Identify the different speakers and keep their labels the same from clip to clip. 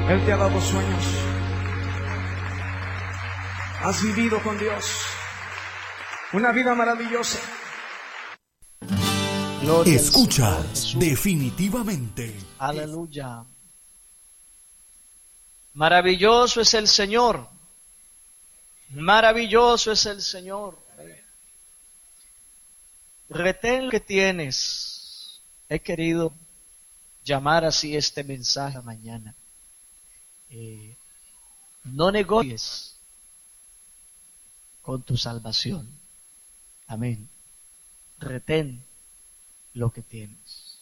Speaker 1: Él te ha dado sueños. Has vivido con Dios una vida maravillosa.
Speaker 2: Gloria al
Speaker 3: Escuchas
Speaker 2: Señor Jesús.
Speaker 3: definitivamente.
Speaker 2: Aleluya. Maravilloso es el Señor. Maravilloso es el Señor. Retén lo que tienes. He querido llamar así este mensaje mañana. No negocies con tu salvación. Amén. Retén lo que tienes.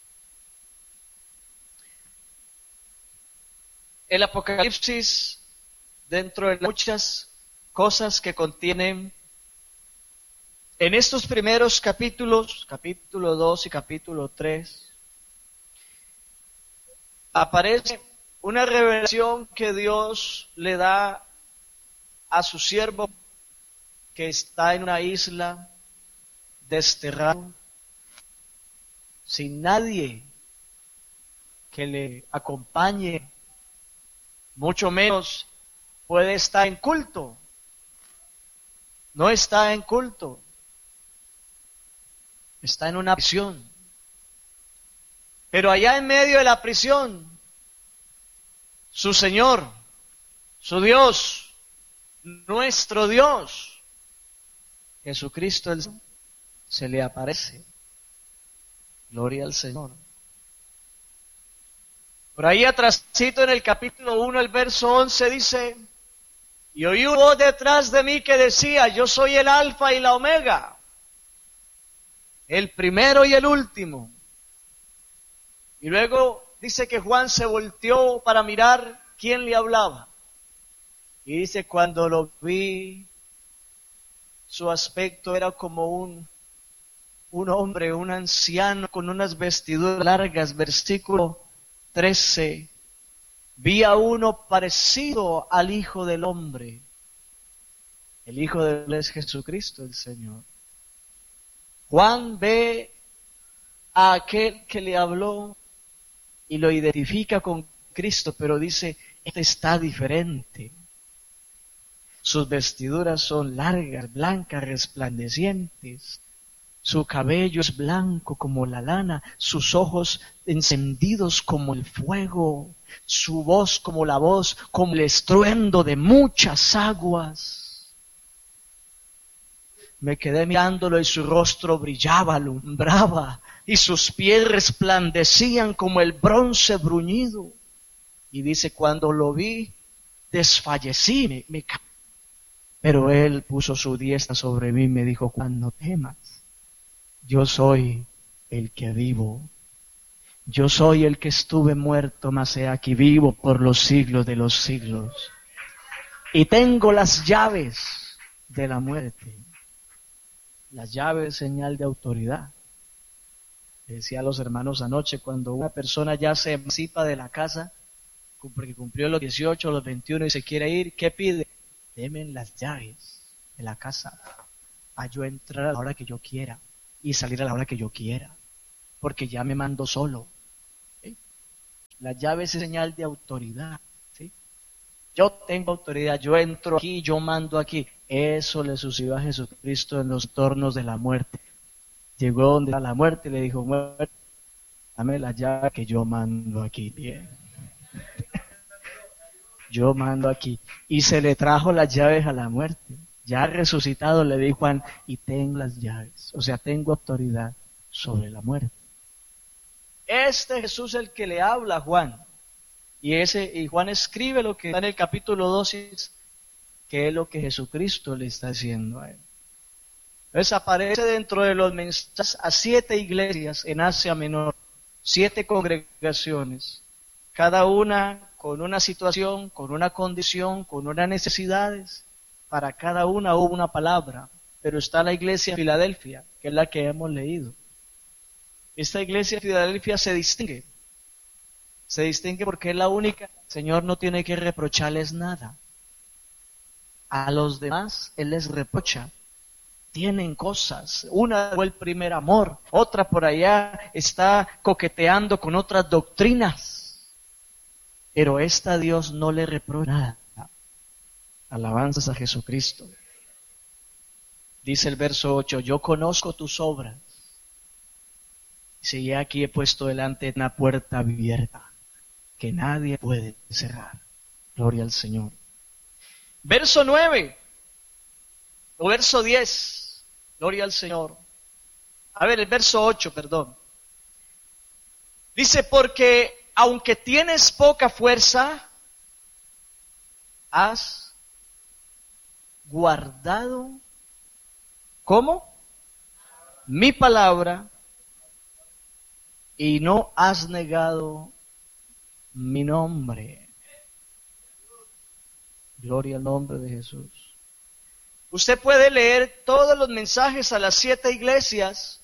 Speaker 2: El Apocalipsis, dentro de las muchas cosas que contienen, en estos primeros capítulos, capítulo 2 y capítulo 3, aparece una revelación que Dios le da a su siervo que está en una isla desterrado, sin nadie que le acompañe, mucho menos puede estar en culto. No está en culto, está en una prisión. Pero allá en medio de la prisión, su Señor, su Dios, nuestro Dios, Jesucristo, se le aparece. Gloria al Señor. Por ahí atrásito en el capítulo 1, el verso 11 dice: y oí una voz detrás de mí que decía: yo soy el alfa y la omega, el primero y el último. Y luego dice que Juan se volteó para mirar quién le hablaba. Y dice: cuando lo vi, su aspecto era como un hombre, un anciano con unas vestiduras largas. Versículo 13. Vi a uno parecido al Hijo del Hombre. El Hijo de Él es Jesucristo, el Señor. Juan ve a aquel que le habló y lo identifica con Cristo, pero dice: este está diferente. Sus vestiduras son largas, blancas, resplandecientes. Su cabello es blanco como la lana, sus ojos encendidos como el fuego, su voz como la voz, como el estruendo de muchas aguas. Me quedé mirándolo y su rostro brillaba, alumbraba, y sus pies resplandecían como el bronce bruñido. Y dice: cuando lo vi, desfallecí, me caí. Pero él puso su diestra sobre mí y me dijo: Juan, no temas. Yo soy el que vivo. Yo soy el que estuve muerto, mas he aquí vivo por los siglos de los siglos. Y tengo las llaves de la muerte. Las llaves, señal de autoridad. Le decía a los hermanos anoche, cuando una persona ya se emancipa de la casa, porque cumplió los 18, los 21 y se quiere ir, ¿qué pide? Deme las llaves de la casa, a yo entrar a la hora que yo quiera y salir a la hora que yo quiera, porque ya me mando solo. ¿Sí? La llave es señal de autoridad. ¿Sí? Yo tengo autoridad, yo entro aquí, yo mando aquí. Eso le sucedió a Jesucristo en los tornos de la muerte. Llegó donde está la muerte y le dijo: muerte, dame la llave que yo mando aquí. Bien. Yo mando aquí. Y se le trajo las llaves a la muerte. Ya resucitado le dijo Juan: y tengo las llaves. O sea, tengo autoridad sobre la muerte. Este Jesús es el que le habla a Juan. Y Juan escribe lo que está en el capítulo 2, que es lo que Jesucristo le está diciendo a él. Entonces aparece dentro de los mensajes a 7 iglesias en Asia Menor, 7 congregaciones, cada una con una situación, con una condición, con unas necesidades. Para cada una hubo una palabra, pero está la iglesia de Filadelfia, que es la que hemos leído. Esta iglesia de Filadelfia se distingue porque es la única. El Señor no tiene que reprocharles nada. A los demás Él les reprocha. Tienen cosas. Una fue el primer amor, otra por allá está coqueteando con otras doctrinas. pero esta Dios no le reprocha nada. Alabanzas a Jesucristo. Dice el verso 8, yo conozco tus obras. Dice, y aquí he puesto delante una puerta abierta que nadie puede cerrar. Gloria al Señor. Verso 9, o verso 10, gloria al Señor. A ver, el verso 8, perdón. Dice, porque aunque tienes poca fuerza, has guardado, ¿cómo? Mi palabra, y no has negado mi nombre. Gloria al nombre de Jesús. Usted puede leer todos los mensajes a las 7 iglesias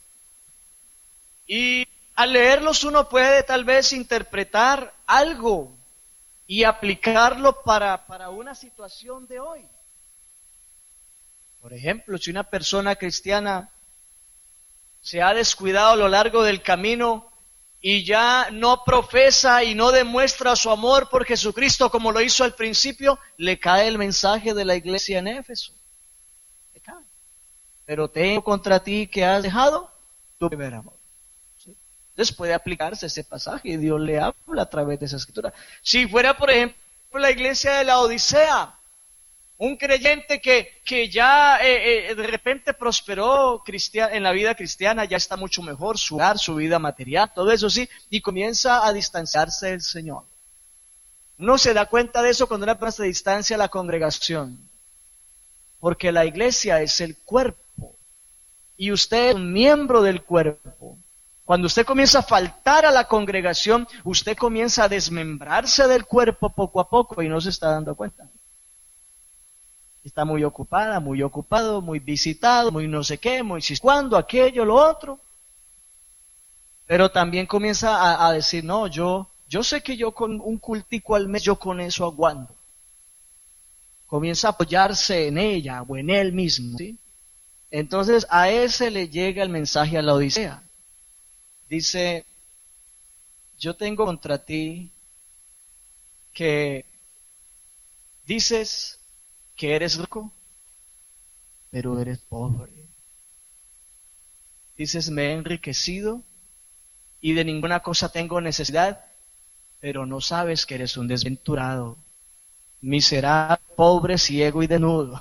Speaker 2: y al leerlos uno puede tal vez interpretar algo y aplicarlo para una situación de hoy. Por ejemplo, si una persona cristiana se ha descuidado a lo largo del camino y ya no profesa y no demuestra su amor por Jesucristo como lo hizo al principio, le cae el mensaje de la iglesia en Éfeso. Le cae. Pero tengo contra ti que has dejado tu primer amor. ¿Sí? Entonces puede aplicarse ese pasaje y Dios le habla a través de esa escritura. Si fuera, por ejemplo, la iglesia de la Odisea, un creyente que ya de repente prosperó en la vida cristiana, ya está mucho mejor, su hogar, su vida material, todo eso sí, y comienza a distanciarse del Señor. Uno se da cuenta de eso cuando una persona se distancia a la congregación, porque la iglesia es el cuerpo, y usted es un miembro del cuerpo. Cuando usted comienza a faltar a la congregación, usted comienza a desmembrarse del cuerpo poco a poco y no se está dando cuenta. Está muy ocupada, muy ocupado, muy visitado, muy no sé qué, muy si cuándo, aquello, lo otro. Pero también comienza a decir, no, yo sé que yo con un cultico al mes, yo con eso aguanto. Comienza a apoyarse en ella o en él mismo, ¿sí? Entonces a ese le llega el mensaje a la Odisea. Dice, yo tengo contra ti que dices que eres rico, pero eres pobre. Dices, me he enriquecido y de ninguna cosa tengo necesidad, pero no sabes que eres un desventurado, miserable, pobre, ciego y desnudo.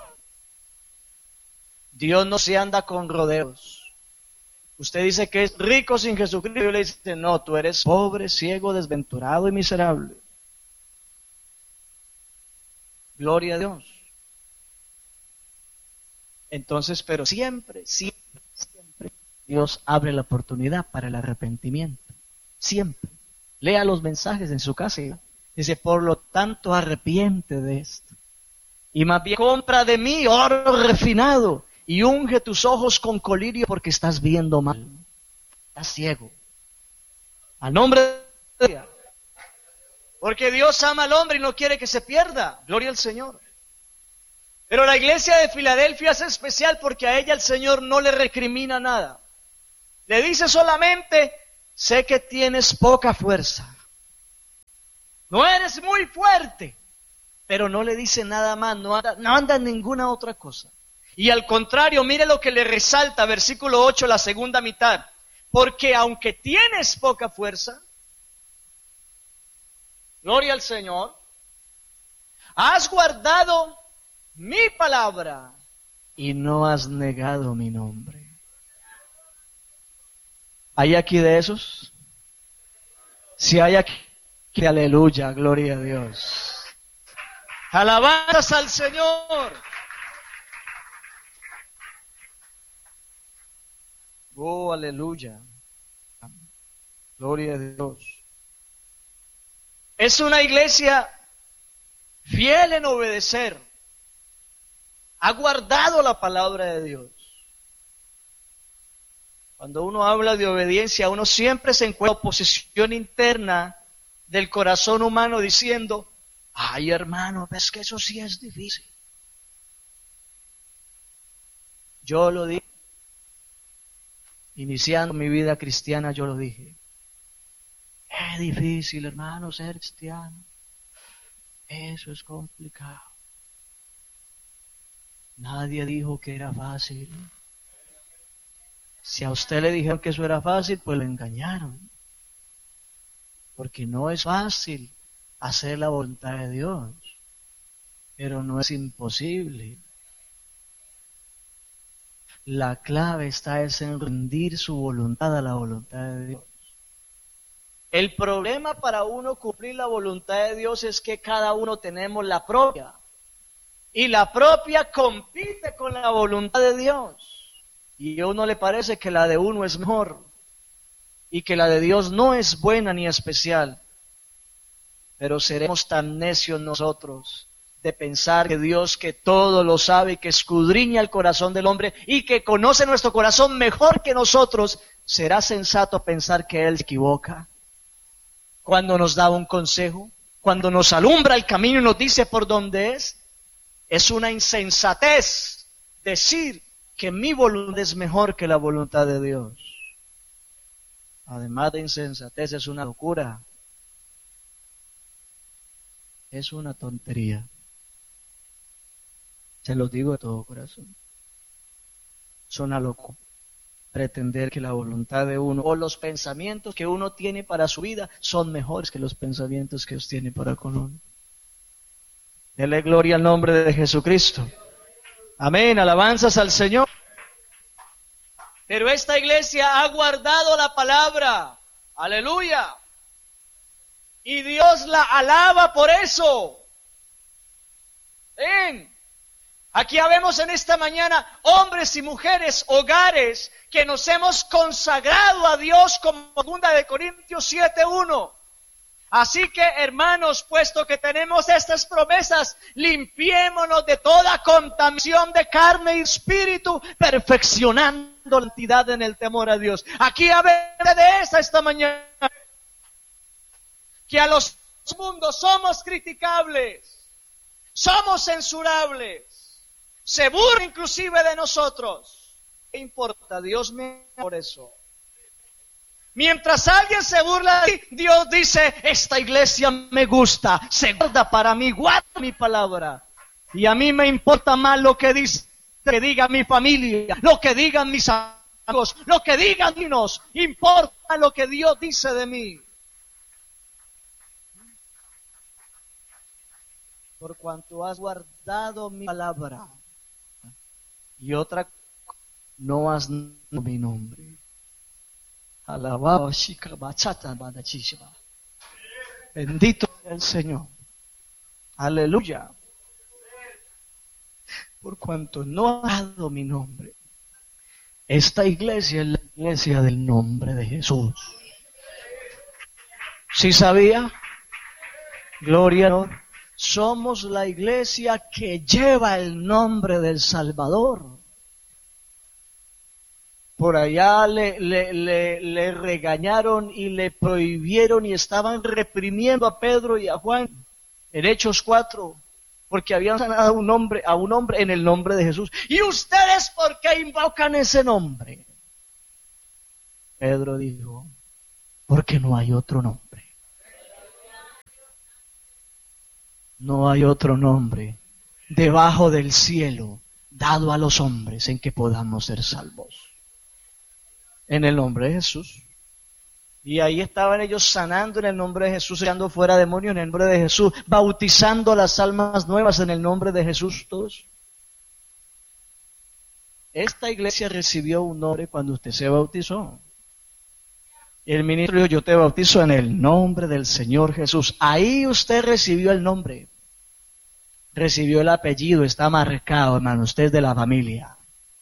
Speaker 2: Dios no se anda con rodeos. Usted dice que es rico sin Jesucristo, y yo le dice, no, tú eres pobre, ciego, desventurado y miserable. Gloria a Dios. Entonces, pero siempre Dios abre la oportunidad para el arrepentimiento. Siempre. Lea los mensajes en su casa y dice, por lo tanto, arrepiente de esto. Y más bien compra de mí oro refinado y unge tus ojos con colirio porque estás viendo mal. Estás ciego. A nombre de Dios. Porque Dios ama al hombre y no quiere que se pierda. Gloria al Señor. Pero la iglesia de Filadelfia es especial porque a ella el Señor no le recrimina nada. Le dice solamente, sé que tienes poca fuerza. No eres muy fuerte. Pero no le dice nada más, no anda en ninguna otra cosa. Y al contrario, mire lo que le resalta, versículo 8, la segunda mitad. Porque aunque tienes poca fuerza, gloria al Señor, has guardado mi palabra y no has negado mi nombre. ¿Hay aquí de esos? Si hay aquí, aleluya, gloria a Dios. Alabanzas al Señor. Oh, aleluya. Gloria a Dios. Es una iglesia fiel en obedecer. Ha guardado la palabra de Dios. Cuando uno habla de obediencia, uno siempre se encuentra en oposición interna del corazón humano diciendo, ay hermano, ves que eso sí es difícil. Yo lo dije, iniciando mi vida cristiana, yo lo dije. Es difícil, hermano, ser cristiano. Eso es complicado. Nadie dijo que era fácil. Si a usted le dijeron que eso era fácil, pues lo engañaron. Porque no es fácil hacer la voluntad de Dios, pero no es imposible. La clave está en rendir su voluntad a la voluntad de Dios. El problema para uno cumplir la voluntad de Dios es que cada uno tenemos la propia. Y la propia compite con la voluntad de Dios. Y a uno le parece que la de uno es mejor. Y que la de Dios no es buena ni especial. Pero seremos tan necios nosotros de pensar que Dios, que todo lo sabe, que escudriña el corazón del hombre y que conoce nuestro corazón mejor que nosotros, será sensato pensar que Él se equivoca cuando nos da un consejo, cuando nos alumbra el camino y nos dice por dónde es. Es una insensatez decir que mi voluntad es mejor que la voluntad de Dios. Además de insensatez, es una locura. Es una tontería. Se lo digo de todo corazón. Es una locura pretender que la voluntad de uno o los pensamientos que uno tiene para su vida son mejores que los pensamientos que Dios tiene para con uno. Dele gloria al nombre de Jesucristo. Amén, alabanzas al Señor. Pero esta iglesia ha guardado la palabra. Aleluya. Y Dios la alaba por eso. Ven. Aquí habemos en esta mañana hombres y mujeres, hogares, que nos hemos consagrado a Dios como 2 Corintios 7:1. Así que, hermanos, puesto que tenemos estas promesas, limpiémonos de toda contaminación de carne y espíritu, perfeccionando la santidad en el temor a Dios. Aquí habemos de esta mañana, que a los mundos somos criticables, somos censurables, se burla inclusive de nosotros. ¿Qué importa? Dios me ama por eso. Mientras alguien se burla de ti, Dios dice, esta iglesia me gusta, se guarda para mí, guarda mi palabra. Y a mí me importa más lo que diga mi familia, lo que digan mis amigos, lo que digan niños, importa lo que Dios dice de mí. Por cuanto has guardado mi palabra. Y otra, no has nombrado mi nombre. Alabado, bendito sea el Señor. Aleluya. Por cuanto no has dado mi nombre. Esta iglesia es la iglesia del nombre de Jesús. ¿Sí sabía? Gloria a Dios. Somos la iglesia que lleva el nombre del Salvador. Por allá le regañaron y le prohibieron y estaban reprimiendo a Pedro y a Juan en Hechos 4, porque habían sanado a un hombre en el nombre de Jesús. ¿Y ustedes por qué invocan ese nombre? Pedro dijo, porque no hay otro nombre. No hay otro nombre debajo del cielo dado a los hombres en que podamos ser salvos. En el nombre de Jesús. Y ahí estaban ellos sanando en el nombre de Jesús, echando fuera demonios en el nombre de Jesús, bautizando las almas nuevas en el nombre de Jesús todos. Esta iglesia recibió un nombre cuando usted se bautizó. Y el ministro dijo, yo te bautizo en el nombre del Señor Jesús. Ahí usted recibió el nombre. Recibió el apellido, está marcado, hermano, usted es de la familia.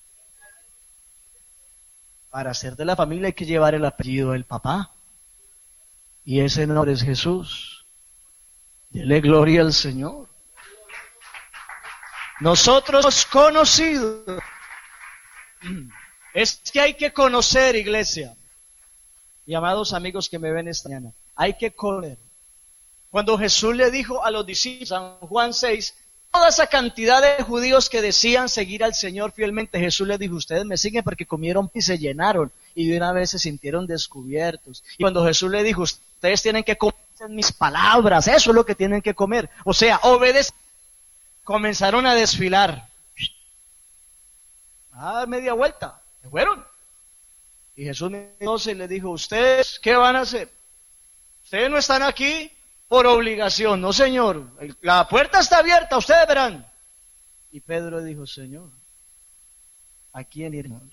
Speaker 2: Para ser de la familia hay que llevar el apellido del papá. Y ese nombre es Jesús. Dele gloria al Señor. Nosotros hemos conocido. Es que hay que conocer, iglesia. Y amados amigos que me ven esta mañana, hay que conocer. Cuando Jesús le dijo a los discípulos, San Juan 6, toda esa cantidad de judíos que decían seguir al Señor fielmente, Jesús les dijo, ustedes me siguen porque comieron y se llenaron, y de una vez se sintieron descubiertos. Y cuando Jesús le dijo, ustedes tienen que comer obedecen mis palabras, eso es lo que tienen que comer. O sea, obedecen. Comenzaron a desfilar. Media vuelta, se fueron. Y Jesús entonces le dijo, ¿ustedes qué van a hacer? Ustedes no están aquí por obligación, no señor, la puerta está abierta, ustedes verán. Y Pedro dijo, Señor, ¿a quién iremos?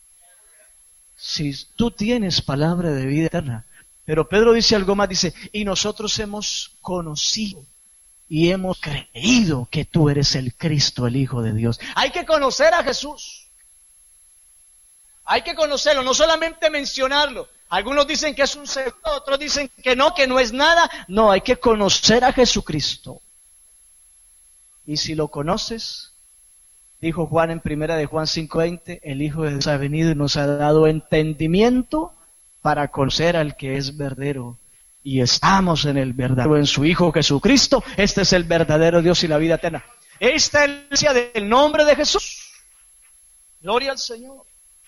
Speaker 2: Si tú tienes palabra de vida eterna. Pero Pedro dice algo más, dice, y nosotros hemos conocido y hemos creído que tú eres el Cristo, el Hijo de Dios. Hay que conocer a Jesús. Hay que conocerlo, no solamente mencionarlo. Algunos dicen que es un ser, otros dicen que no es nada. No, hay que conocer a Jesucristo. Y si lo conoces, dijo Juan en primera de Juan 5:20, el Hijo de Dios ha venido y nos ha dado entendimiento para conocer al que es verdadero. Y estamos en el verdadero, en su Hijo Jesucristo. Este es el verdadero Dios y la vida eterna. Esta es la iglesia del nombre de Jesús. Gloria al Señor.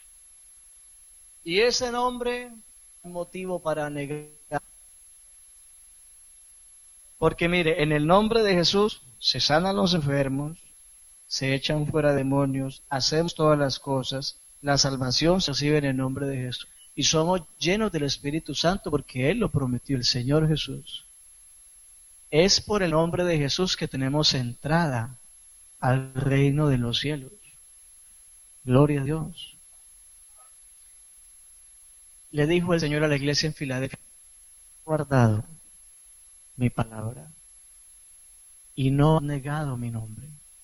Speaker 2: Y ese nombre es un motivo para negar. Porque mire, en el nombre de Jesús se sanan los enfermos, se echan fuera demonios, hacemos todas las cosas, la salvación se recibe en el nombre de Jesús. Y somos llenos del Espíritu Santo porque Él lo prometió, el Señor Jesús. Es por el nombre de Jesús que tenemos entrada al reino de los cielos. Gloria a Dios. Le dijo el Señor a la iglesia en Filadelfia, he guardado mi palabra y no he negado mi nombre.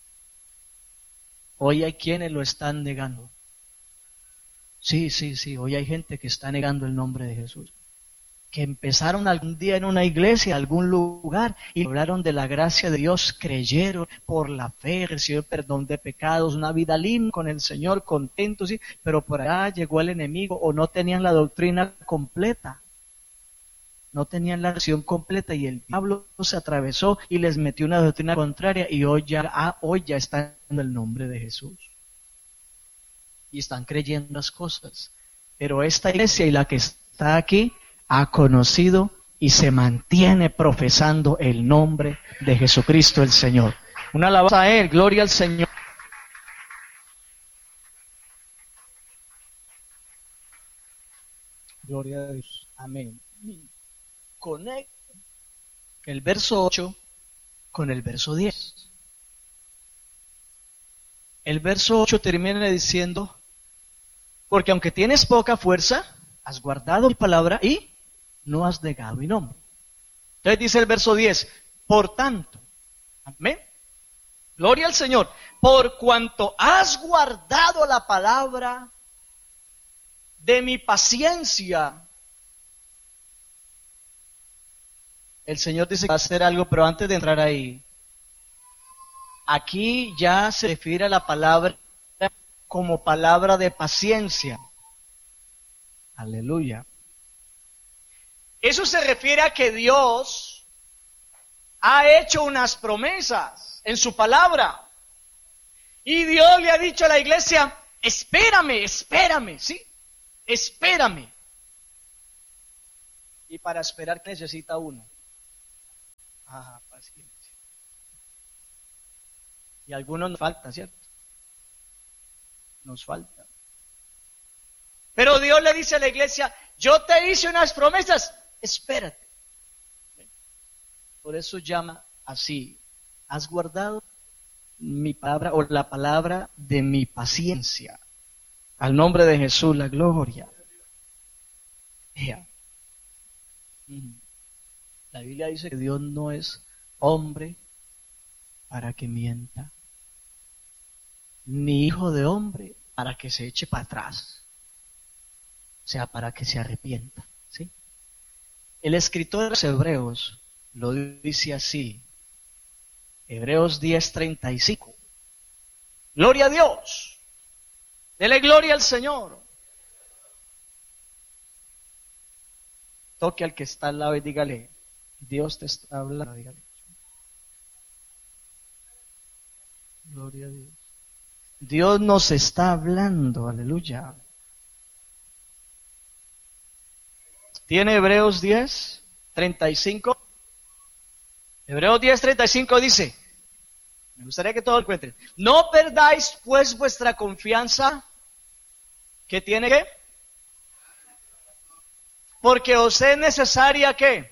Speaker 2: Hoy hay quienes lo están negando. Sí, hoy hay gente que está negando el nombre de Jesús. Que empezaron algún día en una iglesia, algún lugar, y hablaron de la gracia de Dios, creyeron por la fe, recibieron perdón de pecados, una vida limpia con el Señor, contentos, ¿sí? Pero por allá llegó el enemigo o no tenían la doctrina completa. No tenían la acción completa y el diablo se atravesó y les metió una doctrina contraria y hoy ya están en el nombre de Jesús. Y están creyendo las cosas. Pero esta iglesia y la que está aquí ha conocido y se mantiene profesando el nombre de Jesucristo el Señor. Una alabanza a Él, gloria al Señor. Gloria a Dios. Amén. Conecta el verso 8 con el verso 10. El verso 8 termina diciendo, porque aunque tienes poca fuerza, has guardado mi palabra y no has negado mi nombre. Entonces dice el verso 10, por tanto, amén, gloria al Señor, por cuanto has guardado la palabra de mi paciencia. El Señor dice que va a hacer algo, pero antes de entrar ahí, aquí ya se refiere a la palabra como palabra de paciencia. Aleluya. Eso se refiere a que Dios ha hecho unas promesas en su palabra. Y Dios le ha dicho a la iglesia, espérame, ¿sí? Espérame. Y para esperar, ¿qué necesita uno? Paciencia. Y a algunos nos falta, ¿cierto? Nos falta. Pero Dios le dice a la iglesia, yo te hice unas promesas, espérate. Por eso llama así, has guardado mi palabra o la palabra de mi paciencia. Al nombre de Jesús, la gloria. La Biblia dice que Dios no es hombre para que mienta, ni hijo de hombre para que se eche para atrás, o sea, para que se arrepienta, ¿sí? El escritor de los Hebreos lo dice así, Hebreos 10:35, gloria a Dios, dele gloria al Señor. Toque al que está al lado y dígale, Dios te está hablando, dígale. Gloria a Dios. Dios nos está hablando, aleluya. ¿Tiene Hebreos 10:35? Hebreos 10:35 dice, me gustaría que todos lo encuentren, no perdáis pues vuestra confianza, que tiene que, porque os es necesaria que,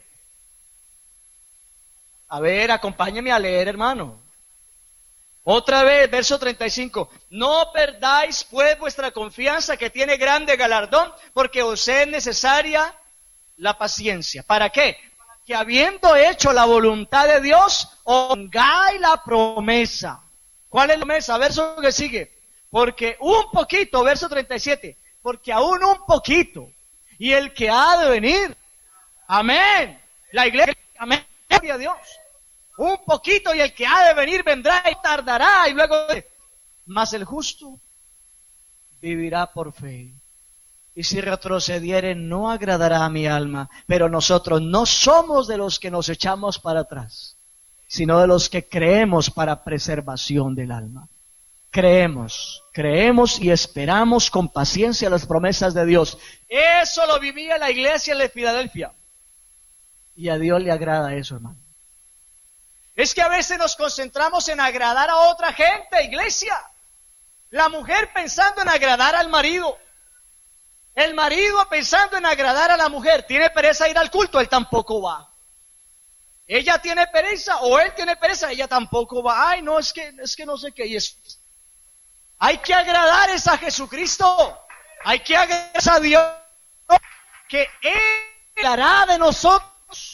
Speaker 2: a ver, acompáñeme a leer, hermano. Otra vez, verso 35. No perdáis pues vuestra confianza, que tiene grande galardón, porque os es necesaria la paciencia. ¿Para qué? Que habiendo hecho la voluntad de Dios, pongáis la promesa. ¿Cuál es la promesa? Verso que sigue. Porque un poquito, verso 37, porque aún un poquito, y el que ha de venir, amén, la iglesia, amén, gloria a Dios. Un poquito y el que ha de venir vendrá y tardará, y luego, mas el justo vivirá por fe. Y si retrocediere, no agradará a mi alma. Pero nosotros no somos de los que nos echamos para atrás, sino de los que creemos para preservación del alma. Creemos y esperamos con paciencia las promesas de Dios. Eso lo vivía la iglesia de Filadelfia. Y a Dios le agrada eso, hermano. Es que a veces nos concentramos en agradar a otra gente, iglesia. La mujer pensando en agradar al marido. El marido pensando en agradar a la mujer. ¿Tiene pereza ir al culto? Él tampoco va. Ella tiene pereza o él tiene pereza, ella tampoco va. Ay, no, es que no sé qué. Y es. Hay que agradar es a Jesucristo. Hay que agradar a Dios, que Él hará de nosotros.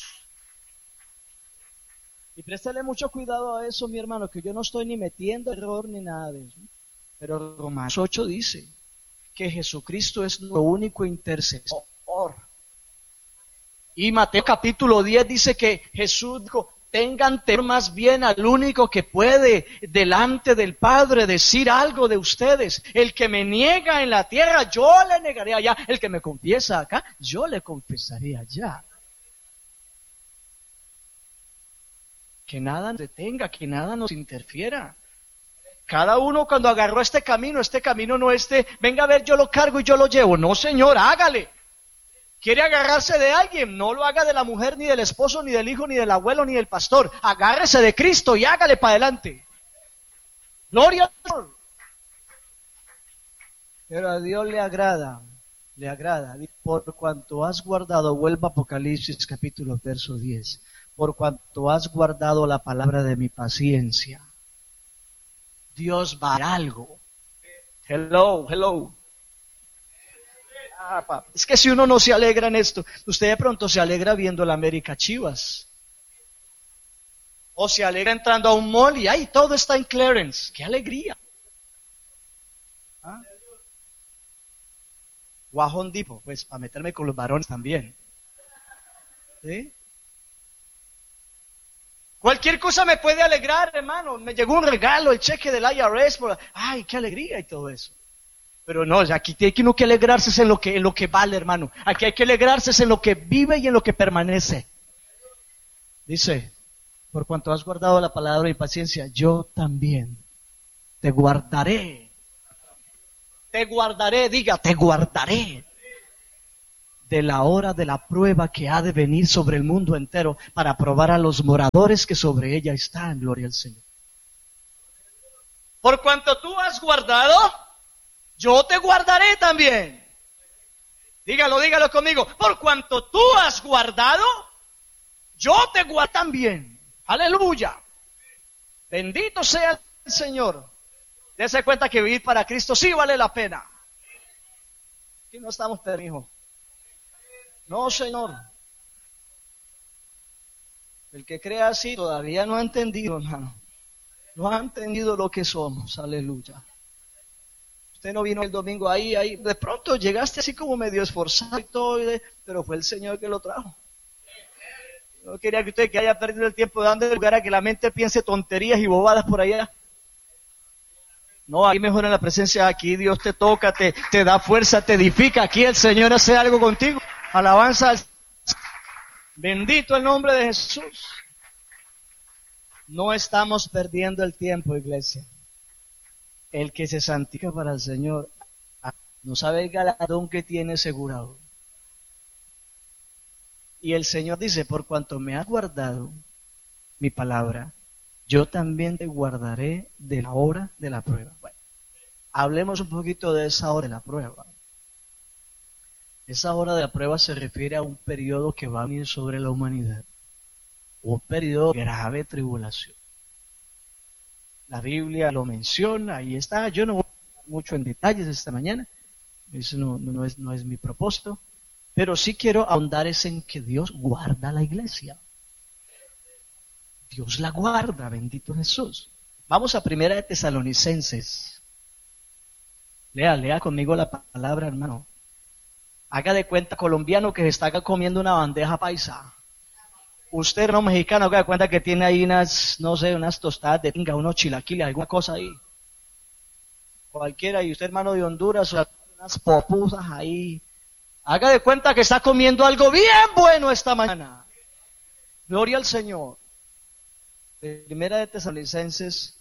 Speaker 2: Y préstale mucho cuidado a eso, mi hermano, que yo no estoy ni metiendo error ni nada de eso. Pero Romanos 8 dice que Jesucristo es nuestro único intercesor. Y Mateo capítulo 10 dice que Jesús dijo, tengan temor más bien al único que puede delante del Padre decir algo de ustedes. El que me niega en la tierra, yo le negaré allá. El que me confiesa acá, yo le confesaré allá. Que nada nos detenga, que nada nos interfiera. Cada uno cuando agarró este camino no es de, venga a ver, yo lo cargo y yo lo llevo. No, señor, hágale. ¿Quiere agarrarse de alguien? No lo haga de la mujer, ni del esposo, ni del hijo, ni del abuelo, ni del pastor. Agárrese de Cristo y hágale para adelante. Gloria a Dios. Pero a Dios le agrada. Por cuanto has guardado, vuelva a Apocalipsis capítulo verso 10. Por cuanto has guardado la palabra de mi paciencia. Dios va a hacer algo. Hello. Es que si uno no se alegra en esto, usted de pronto se alegra viendo la América Chivas. O se alegra entrando a un mall y ¡ay! Todo está en clearance. ¡Qué alegría! ¿Ah? O a Home Depot, pues para meterme con los varones también. ¿Sí? Cualquier cosa me puede alegrar, hermano. Me llegó un regalo, el cheque del IRS. ¡Ay, qué alegría! Y todo eso. Pero no, aquí tiene uno que alegrarse en lo que vale, hermano. Aquí hay que alegrarse en lo que vive y en lo que permanece. Dice, por cuanto has guardado la palabra y paciencia, yo también te guardaré. Te guardaré de la hora de la prueba que ha de venir sobre el mundo entero para probar a los moradores que sobre ella están. Gloria al Señor. Por cuanto tú has guardado, yo te guardaré también. Dígalo conmigo. Por cuanto tú has guardado, yo te guardaré también. Aleluya. Bendito sea el Señor. Dese cuenta que vivir para Cristo sí vale la pena. Aquí no estamos perdidos. No, Señor. El que crea así todavía no ha entendido, hermano. No ha entendido lo que somos. Aleluya. Usted no vino el domingo ahí, de pronto llegaste así como medio esforzado y todo, pero fue el Señor que lo trajo. No quería que usted que haya perdido el tiempo dando lugar a que la mente piense tonterías y bobadas por allá. No, ahí mejor en la presencia, aquí Dios te toca, te da fuerza, te edifica, aquí el Señor hace algo contigo. Alabanza al Señor. Bendito el nombre de Jesús. No estamos perdiendo el tiempo, iglesia. El que se santifica para el Señor no sabe el galardón que tiene asegurado. Y el Señor dice, por cuanto me has guardado, mi palabra, yo también te guardaré de la hora de la prueba. Bueno, hablemos un poquito de esa hora de la prueba. Esa hora de la prueba se refiere a un periodo que va a venir sobre la humanidad, un periodo de grave tribulación. La Biblia lo menciona, ahí está. Yo no voy a hablar mucho en detalles esta mañana, eso no es mi propósito, pero sí quiero ahondar es en que Dios guarda la iglesia. Dios la guarda, bendito Jesús. Vamos a 1 de Tesalonicenses. Lea conmigo la palabra, hermano. Haga de cuenta, colombiano que se está comiendo una bandeja paisa. Usted, hermano mexicano, haga de cuenta que tiene ahí unas tostadas de tinga, unos chilaquiles, alguna cosa ahí. Cualquiera, y usted, hermano de Honduras, unas popusas ahí. Haga de cuenta que está comiendo algo bien bueno esta mañana. Gloria al Señor. 1 de Tesalonicenses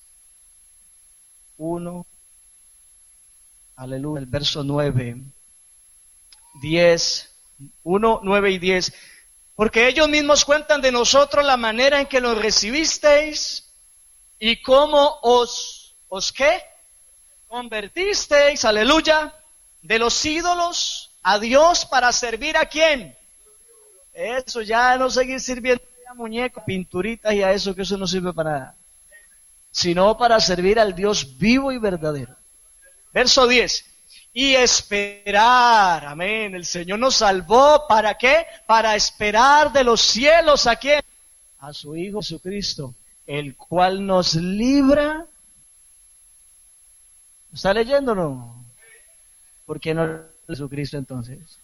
Speaker 2: 1, aleluya, el verso 9, 10, 1, 9 y 10. Porque ellos mismos cuentan de nosotros la manera en que los recibisteis y cómo os ¿qué? Convertisteis, aleluya, de los ídolos a Dios para servir ¿a quién? Eso, ya no seguir sirviendo a muñecos, pinturitas y a eso, que eso no sirve para nada, sino para servir al Dios vivo y verdadero. Verso 10. Y esperar, amén, el Señor nos salvó, ¿para qué? Para esperar de los cielos, ¿a quién? A su Hijo Jesucristo, el cual nos libra. ¿Está leyendo o no? ¿Por qué no Jesucristo entonces?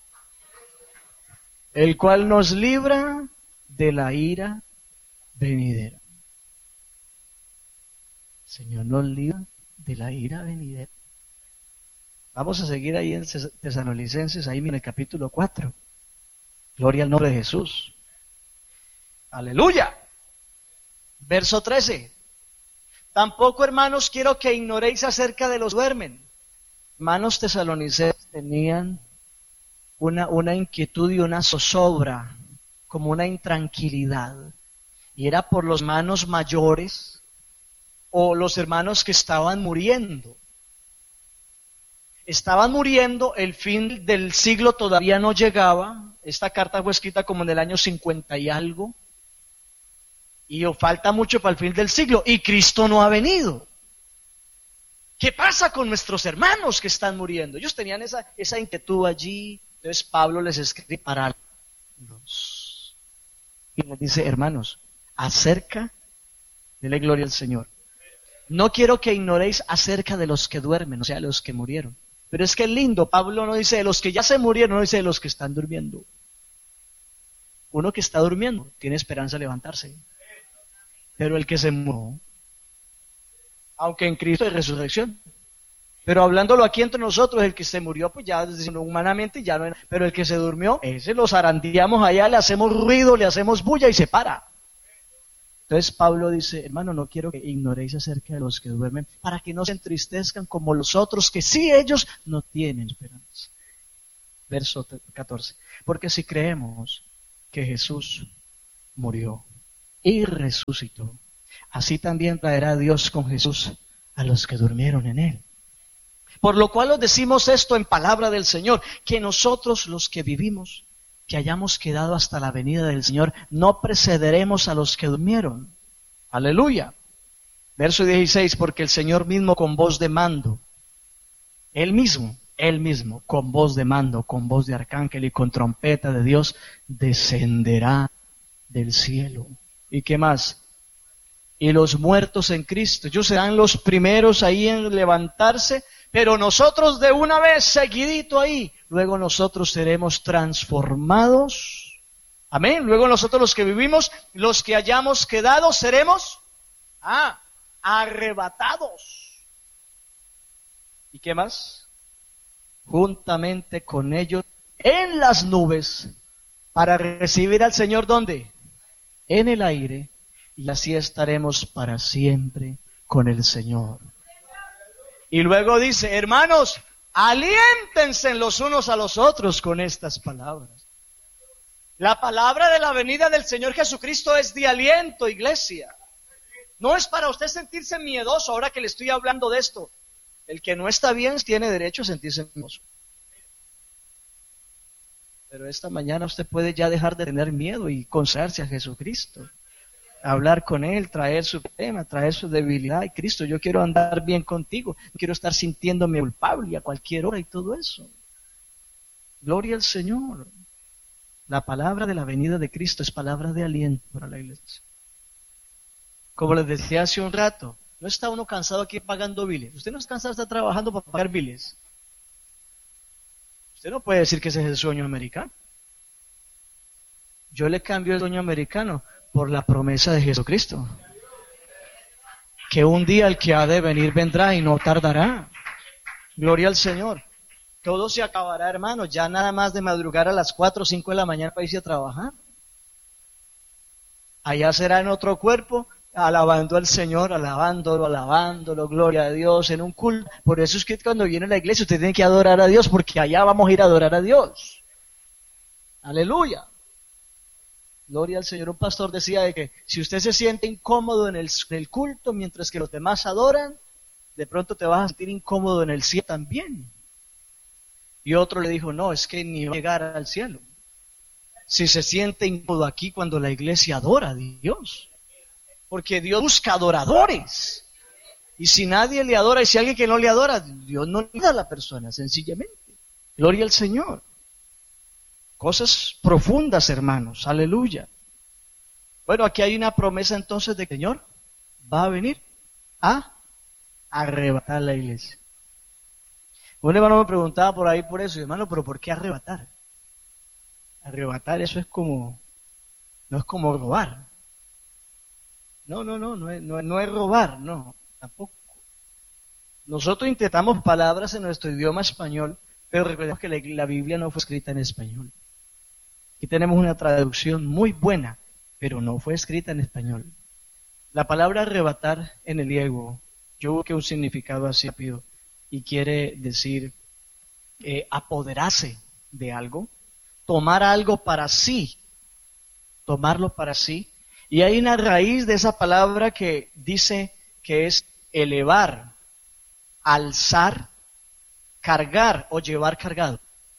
Speaker 2: El cual nos libra de la ira venidera. El Señor nos libra de la ira venidera. Vamos a seguir ahí en Tesalonicenses, ahí en el capítulo 4. Gloria al nombre de Jesús. Aleluya. Verso 13. Tampoco, hermanos, quiero que ignoréis acerca de los que duermen. Hermanos tesalonicenses tenían una inquietud y una zozobra, como una intranquilidad. Y era por los hermanos mayores o los hermanos que estaban muriendo. Estaban muriendo, el fin del siglo todavía no llegaba. Esta carta fue escrita como en el año 50 y algo. Y falta mucho para el fin del siglo. Y Cristo no ha venido. ¿Qué pasa con nuestros hermanos que están muriendo? Ellos tenían esa inquietud allí. Entonces Pablo les escribe para los. Y les dice, hermanos, dele gloria al Señor. No quiero que ignoréis acerca de los que duermen, o sea, los que murieron. Pero es que es lindo, Pablo no dice de los que ya se murieron, no dice de los que están durmiendo. Uno que está durmiendo tiene esperanza de levantarse. Pero el que se murió, aunque en Cristo hay resurrección. Pero hablándolo aquí entre nosotros, el que se murió, pues ya humanamente ya no. Pero el que se durmió, ese lo zarandeamos allá, le hacemos ruido, le hacemos bulla y se para. Entonces Pablo dice, hermano, no quiero que ignoréis acerca de los que duermen, para que no se entristezcan como los otros, que sí ellos no tienen esperanza. Verso 14. Porque si creemos que Jesús murió y resucitó, así también traerá Dios con Jesús a los que durmieron en él. Por lo cual os decimos esto en palabra del Señor, que nosotros los que vivimos, que hayamos quedado hasta la venida del Señor, no precederemos a los que durmieron. Aleluya. Verso 16, porque el Señor mismo con voz de mando, Él mismo, con voz de mando, con voz de arcángel y con trompeta de Dios, descenderá del cielo. ¿Y qué más? Y los muertos en Cristo, ellos serán los primeros ahí en levantarse, pero nosotros de una vez, seguidito ahí, luego nosotros seremos transformados. Amén. Luego nosotros los que vivimos, los que hayamos quedado, seremos arrebatados. ¿Y qué más? Juntamente con ellos en las nubes para recibir al Señor, ¿dónde? En el aire, y así estaremos para siempre con el Señor. Y luego dice, hermanos, aliéntense los unos a los otros con estas palabras. La palabra de la venida del Señor Jesucristo es de aliento, iglesia. No es para usted sentirse miedoso ahora que le estoy hablando de esto. El que no está bien tiene derecho a sentirse miedoso. Pero esta mañana usted puede ya dejar de tener miedo y consagrarse a Jesucristo. Hablar con Él, traer su tema, traer su debilidad. Y Cristo, yo quiero andar bien contigo. No quiero estar sintiéndome culpable a cualquier hora y todo eso. Gloria al Señor. La palabra de la venida de Cristo es palabra de aliento para la iglesia. Como les decía hace un rato, no está uno cansado aquí pagando biles. Usted no es cansado de estar trabajando para pagar biles. Usted no puede decir que ese es el sueño americano. Yo le cambio el sueño americano por la promesa de Jesucristo. Que un día el que ha de venir vendrá y no tardará. Gloria al Señor. Todo se acabará, hermanos, ya nada más de madrugar a las 4 o 5 de la mañana para irse a trabajar. Allá será en otro cuerpo, alabando al Señor, alabándolo, gloria a Dios, en un culto. Por eso es que cuando viene a la iglesia usted tiene que adorar a Dios, porque allá vamos a ir a adorar a Dios. Aleluya. Gloria al Señor. Un pastor decía de que si usted se siente incómodo en el culto mientras que los demás adoran, de pronto te vas a sentir incómodo en el cielo también. Y otro le dijo, no, es que ni va a llegar al cielo. Si se siente incómodo aquí cuando la iglesia adora a Dios. Porque Dios busca adoradores. Y si nadie le adora, y si alguien que no le adora, Dios no le da a la persona, sencillamente. Gloria al Señor. Cosas profundas, hermanos. Aleluya. Bueno, aquí hay una promesa entonces de que el Señor va a venir a arrebatar la iglesia. Un hermano me preguntaba por ahí por eso, hermano, pero ¿por qué arrebatar? Arrebatar, eso es como, no es como robar. No es robar, no, tampoco. Nosotros intentamos palabras en nuestro idioma español, pero recordemos que la Biblia no fue escrita en español. Aquí tenemos una traducción muy buena, pero no fue escrita en español. La palabra arrebatar en el griego, yo busqué un significado así rápido, y quiere decir apoderarse de algo, tomar algo para sí, tomarlo para sí. Y hay una raíz de esa palabra que dice que es elevar, alzar, cargar o llevar cargado.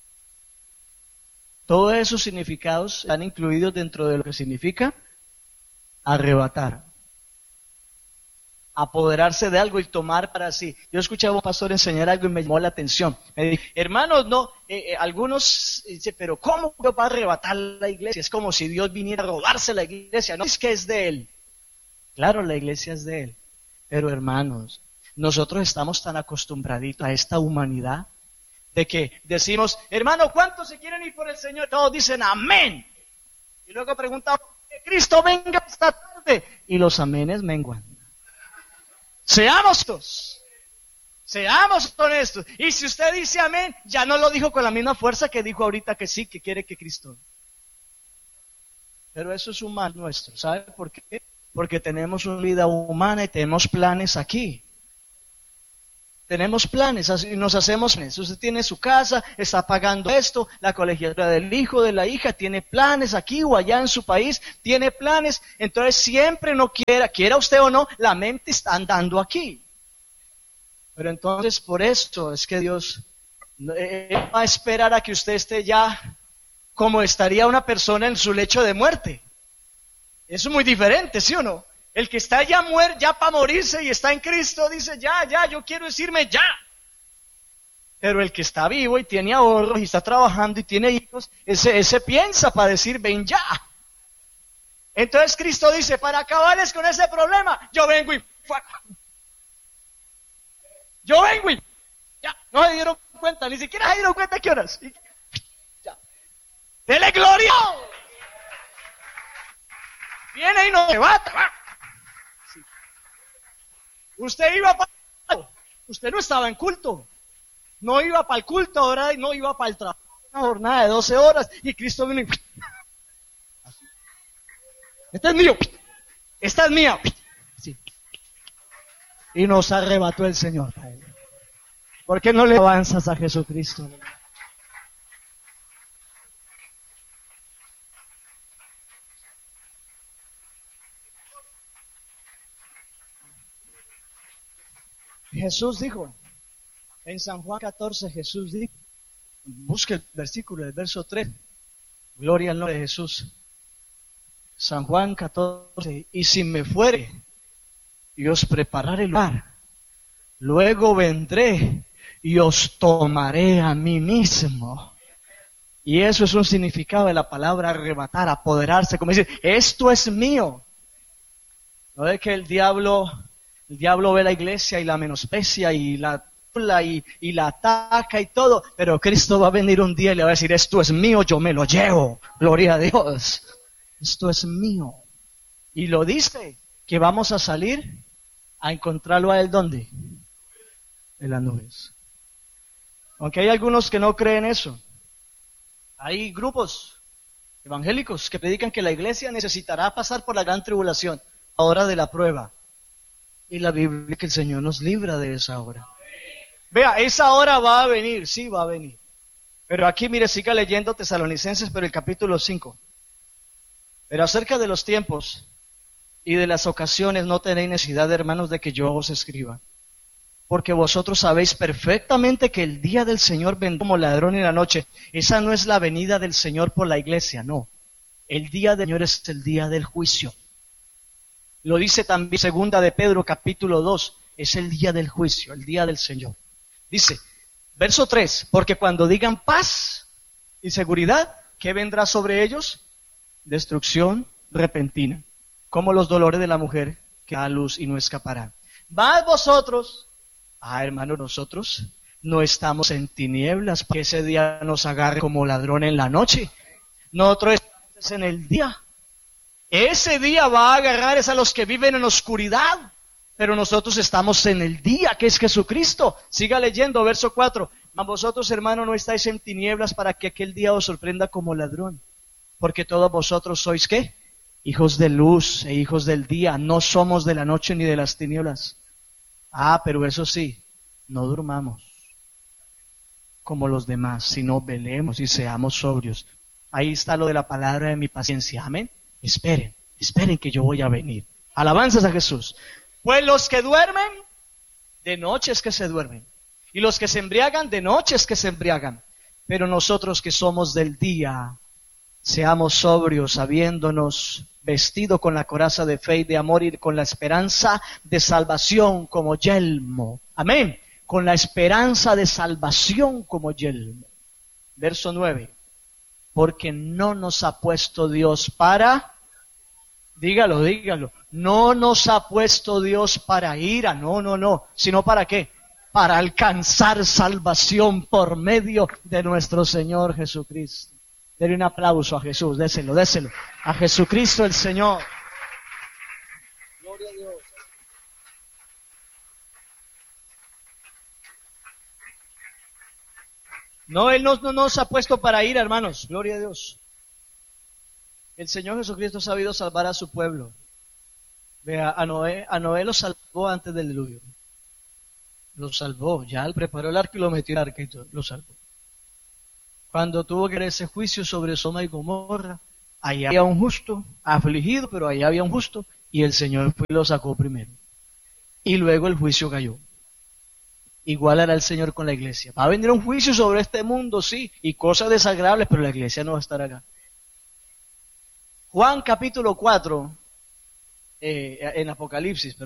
Speaker 2: Todos esos significados están incluidos dentro de lo que significa arrebatar. Apoderarse de algo y tomar para sí. Yo escuchaba a un pastor enseñar algo y me llamó la atención. Me dijo, hermanos, no, algunos dicen, pero ¿cómo Dios va a arrebatar la iglesia? Es como si Dios viniera a robarse la iglesia. No es que es de Él. Claro, la iglesia es de Él. Pero hermanos, nosotros estamos tan acostumbraditos a esta humanidad de que decimos, hermano, ¿cuántos se quieren ir por el Señor? Todos dicen amén. Y luego preguntamos, que Cristo venga esta tarde. Y los amenes menguan. Seamos honestos. Y si usted dice amén, ya no lo dijo con la misma fuerza que dijo ahorita que sí, que quiere que Cristo. Pero eso es un mal nuestro. ¿Sabe por qué? Porque tenemos una vida humana y tenemos planes aquí. Tenemos planes, y nos hacemos planes. Usted tiene su casa, está pagando esto, la colegiatura del hijo, de la hija, tiene planes aquí o allá en su país, tiene planes. Entonces siempre no quiera usted o no, la mente está andando aquí. Pero entonces por esto es que Dios va a esperar a que usted esté ya como estaría una persona en su lecho de muerte. Eso es muy diferente, ¿sí o no? El que está ya muerto, ya para morirse y está en Cristo, dice, ya, yo quiero decirme ya. Pero el que está vivo y tiene ahorros y está trabajando y tiene hijos, ese piensa para decir, ven ya. Entonces Cristo dice, para acabarles con ese problema, yo vengo y... Yo vengo y... Ya, no se dieron cuenta, ni siquiera se dieron cuenta qué horas. Ya. ¡Dele gloria! Viene y nos levanta, va. Usted iba para el culto, usted no estaba en culto, no iba para el culto, ahora no iba para el trabajo, una jornada de 12 horas, y Cristo vino y... Este es mío, esta es mía. Sí. Y nos arrebató el Señor. ¿Por qué no le avanzas a Jesucristo? Jesús dijo, en San Juan 14, Jesús dijo, busque el versículo, el verso 3, gloria al nombre de Jesús. San Juan 14, y si me fuere y os prepararé lugar, luego vendré y os tomaré a mí mismo. Y eso es un significado de la palabra arrebatar, apoderarse, como decir, esto es mío. No es que el diablo ve la iglesia y la menosprecia y la ataca y todo, pero Cristo va a venir un día y le va a decir, esto es mío, yo me lo llevo, gloria a Dios, esto es mío. Y lo dice, que vamos a salir a encontrarlo a él, ¿dónde? En las nubes. Aunque hay algunos que no creen eso. Hay grupos evangélicos que predican que la iglesia necesitará pasar por la gran tribulación, la hora de la prueba. Y la Biblia dice que el Señor nos libra de esa hora. Vea, esa hora va a venir, sí va a venir. Pero aquí, mire, siga leyendo Tesalonicenses, pero el capítulo 5. Pero acerca de los tiempos y de las ocasiones no tenéis necesidad, hermanos, de que yo os escriba. Porque vosotros sabéis perfectamente que el día del Señor vendrá como ladrón en la noche. Esa no es la venida del Señor por la iglesia, no. El día del Señor es el día del juicio. Lo dice también segunda de Pedro, capítulo 2. Es el día del juicio, el día del Señor. Dice, verso 3, porque cuando digan paz y seguridad, ¿qué vendrá sobre ellos? Destrucción repentina, como los dolores de la mujer que da a luz y no escapará. Mas vosotros, hermano, nosotros no estamos en tinieblas para que ese día nos agarre como ladrón en la noche. Nosotros estamos en el día. Ese día va a agarrar a los que viven en oscuridad, pero nosotros estamos en el día, que es Jesucristo. Siga leyendo, verso 4. Mas vosotros, hermano, no estáis en tinieblas para que aquel día os sorprenda como ladrón. Porque todos vosotros sois, ¿qué? Hijos de luz e hijos del día. No somos de la noche ni de las tinieblas. Pero eso sí, no durmamos como los demás, sino velemos y seamos sobrios. Ahí está lo de la palabra de mi paciencia. Amén. Esperen que yo voy a venir. Alabanzas a Jesús. Pues los que duermen, de noche es que se duermen. Y los que se embriagan, de noche es que se embriagan. Pero nosotros que somos del día, seamos sobrios, habiéndonos vestido con la coraza de fe y de amor y con la esperanza de salvación como yelmo. Amén. Con la esperanza de salvación como yelmo. Verso 9. Porque no nos ha puesto Dios para, dígalo, no nos ha puesto Dios para ira, no, sino para ¿qué? Para alcanzar salvación por medio de nuestro Señor Jesucristo. Denle un aplauso a Jesús, déselo, a Jesucristo el Señor. Gloria a Dios. No, Él no nos ha puesto para ira, hermanos, gloria a Dios. El Señor Jesucristo ha sabido salvar a su pueblo. Vea, a Noé lo salvó antes del diluvio. Lo salvó, ya él preparó el arco y lo metió en el arca y todo, lo salvó. Cuando tuvo que hacer ese juicio sobre Sodoma y Gomorra, ahí había un justo, afligido, pero ahí había un justo, y el Señor fue y lo sacó primero. Y luego el juicio cayó. Igual hará el Señor con la iglesia. Va a venir un juicio sobre este mundo, sí, y cosas desagradables, pero la iglesia no va a estar acá. Juan capítulo 4, Apocalipsis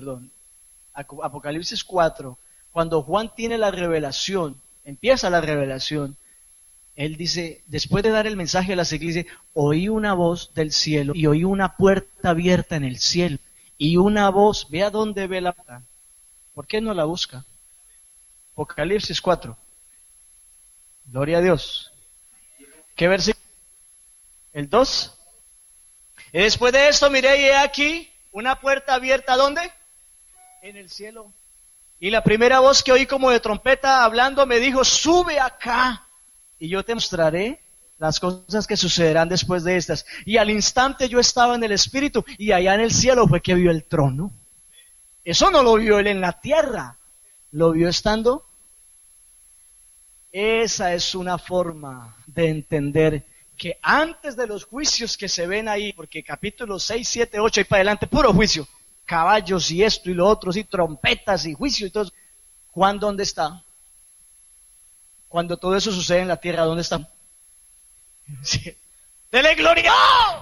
Speaker 2: 4, cuando Juan tiene la revelación, empieza la revelación, él dice, después de dar el mensaje a las iglesias, oí una voz del cielo y oí una puerta abierta en el cielo. Y una voz, vea dónde ve la puerta. ¿Por qué no la busca? Apocalipsis 4. Gloria a Dios. ¿Qué versículo? El 2. Y después de esto miré y he aquí una puerta abierta, ¿dónde? En el cielo. Y la primera voz que oí como de trompeta hablando me dijo, sube acá y yo te mostraré las cosas que sucederán después de estas. Y al instante yo estaba en el Espíritu y allá en el cielo fue que vio el trono. Eso no lo vio él en la tierra, lo vio estando. Esa es una forma de entender que antes de los juicios que se ven ahí, porque capítulos 6, 7, 8 y para adelante, puro juicio, caballos y esto y lo otro, y trompetas y juicio y todo. Juan, ¿dónde está? Cuando todo eso sucede en la tierra, ¿dónde está? Sí. ¡Dele gloria!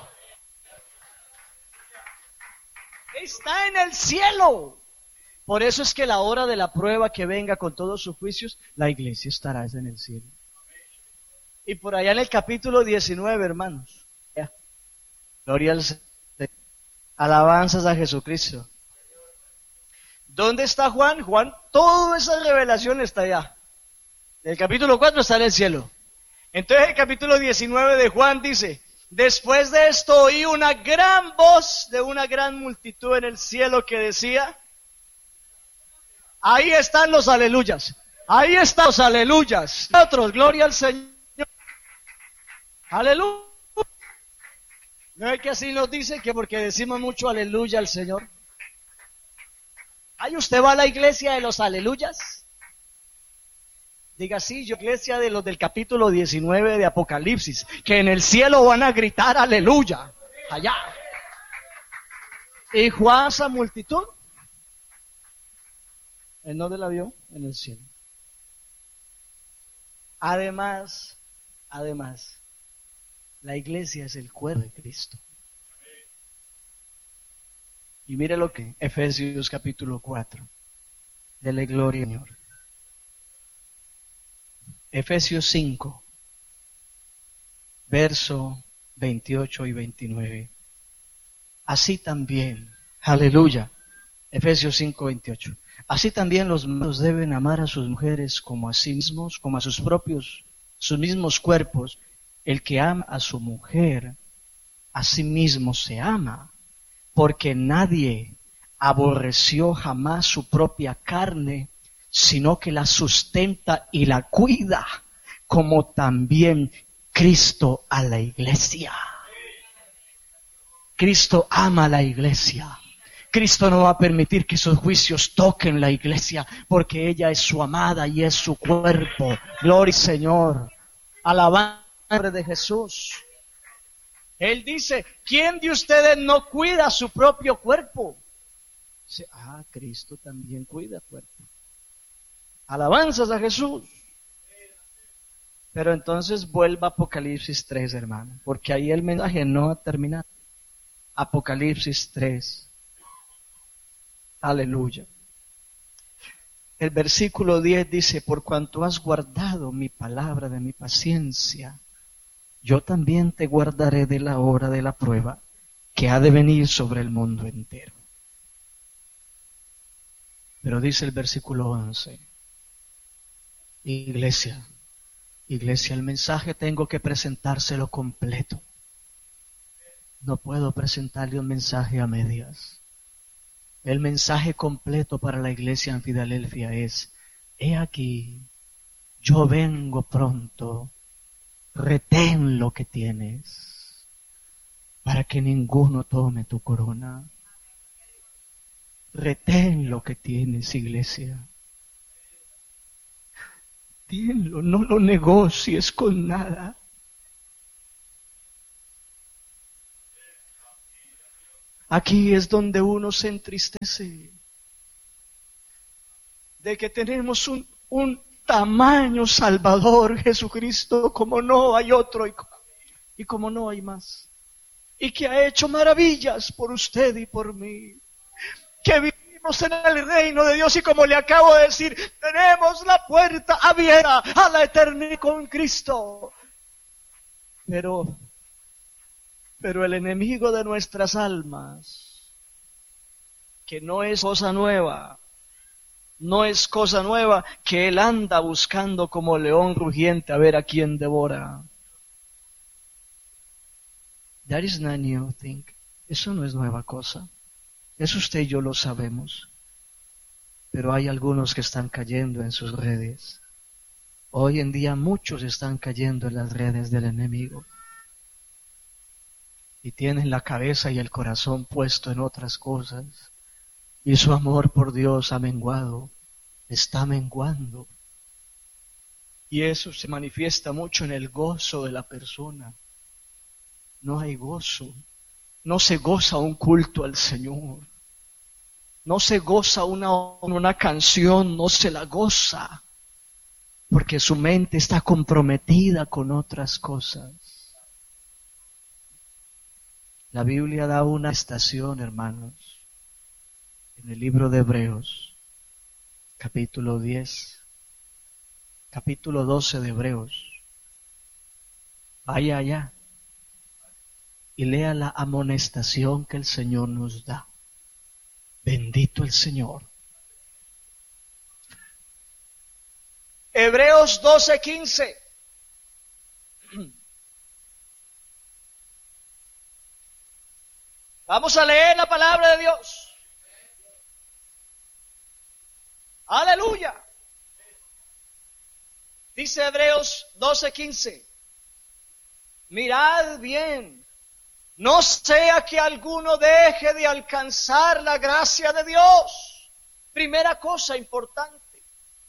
Speaker 2: Está en el cielo. Por eso es que la hora de la prueba que venga con todos sus juicios, la iglesia estará en el cielo. Y por allá en el capítulo 19, hermanos, gloria al Señor, alabanzas a Jesucristo. ¿Dónde está Juan? Juan, toda esa revelación está allá. El capítulo 4 está en el cielo. Entonces el capítulo 19 de Juan dice: después de esto oí una gran voz de una gran multitud en el cielo que decía, ahí están los aleluyas, ahí están los aleluyas. Otros, gloria al Señor. Aleluya. ¿No es que así nos dice que porque decimos mucho aleluya al Señor? ¿Ay, usted va a la iglesia de los aleluyas? Diga, sí, yo iglesia de los del capítulo 19 de Apocalipsis, que en el cielo van a gritar aleluya, allá. Y Juan, esa multitud, ¿en dónde la vio? En el cielo. Además, la iglesia es el cuerpo de Cristo. Y mire lo que Efesios capítulo 4, dele gloria al Señor. Efesios 5, verso 28 y 29. Así también, aleluya, Efesios 5, 28. Así también los maridos deben amar a sus mujeres como a sí mismos, como a sus mismos cuerpos. El que ama a su mujer, a sí mismo se ama, porque nadie aborreció jamás su propia carne, sino que la sustenta y la cuida, como también Cristo a la iglesia. Cristo ama a la iglesia. Cristo no va a permitir que esos juicios toquen la iglesia, porque ella es su amada y es su cuerpo. Gloria al Señor. Alabanza de Jesús. Él dice, ¿quién de ustedes no cuida su propio cuerpo? Dice, Cristo también cuida cuerpo. Alabanzas a Jesús. Pero entonces vuelva a Apocalipsis 3, hermano, porque ahí el mensaje no ha terminado. Apocalipsis 3. Aleluya. El versículo 10 dice, por cuanto has guardado mi palabra de mi paciencia, yo también te guardaré de la hora de la prueba que ha de venir sobre el mundo entero. Pero dice el versículo 11, Iglesia, el mensaje tengo que presentárselo completo. No puedo presentarle un mensaje a medias. El mensaje completo para la iglesia en Filadelfia es, he aquí, yo vengo pronto, retén lo que tienes, para que ninguno tome tu corona. Retén lo que tienes, iglesia. Tenlo, no lo negocies con nada. Aquí es donde uno se entristece de que tenemos un tamaño Salvador, Jesucristo, como no hay otro y como no hay más. Y que ha hecho maravillas por usted y por mí. Que vivimos en el reino de Dios y como le acabo de decir, tenemos la puerta abierta a la eternidad con Cristo. Pero el enemigo de nuestras almas, que no es cosa nueva, que él anda buscando como león rugiente a ver a quién devora. That is not new thing. Eso no es nueva cosa. Eso usted y yo lo sabemos. Pero hay algunos que están cayendo en sus redes. Hoy en día muchos están cayendo en las redes del enemigo. Y tienen la cabeza y el corazón puesto en otras cosas. Y su amor por Dios ha menguado, está menguando. Y eso se manifiesta mucho en el gozo de la persona. No hay gozo, no se goza un culto al Señor. no se goza una canción, no se la goza, porque su mente está comprometida con otras cosas. La Biblia da una estación, hermanos, en el libro de Hebreos, capítulo 10, capítulo 12 de Hebreos. Vaya allá y lea la amonestación que el Señor nos da. Bendito el Señor. Hebreos 12:15. Vamos a leer la palabra de Dios. Aleluya. Dice Hebreos 12:15. Mirad bien, no sea que alguno deje de alcanzar la gracia de Dios. Primera cosa importante.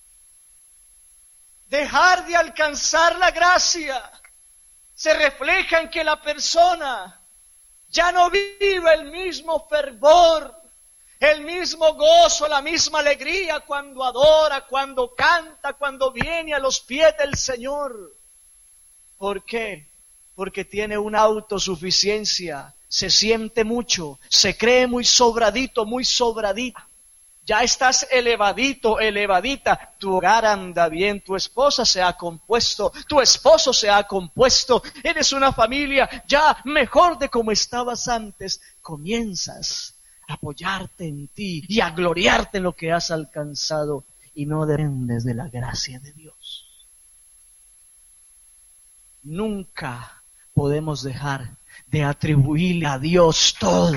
Speaker 2: Dejar de alcanzar la gracia se refleja en que la persona ya no vive el mismo fervor, el mismo gozo, la misma alegría cuando adora, cuando canta, cuando viene a los pies del Señor. ¿Por qué? Porque tiene una autosuficiencia, se siente mucho, se cree muy sobradito, muy sobradita. Ya estás elevadito, elevadita, tu hogar anda bien, tu esposa se ha compuesto, tu esposo se ha compuesto, eres una familia ya mejor de como estabas antes. Comienzas a apoyarte en ti y a gloriarte en lo que has alcanzado y no dependes de la gracia de Dios. Nunca podemos dejar de atribuirle a Dios